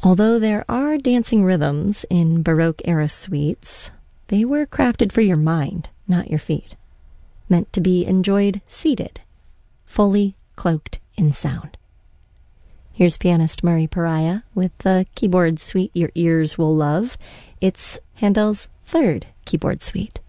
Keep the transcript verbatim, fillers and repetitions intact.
Although there are dancing rhythms in Baroque-era suites, they were crafted for your mind, not your feet. Meant to be enjoyed seated, fully cloaked in sound. Here's pianist Murray Pariah with the keyboard suite your ears will love. It's Handel's third keyboard suite.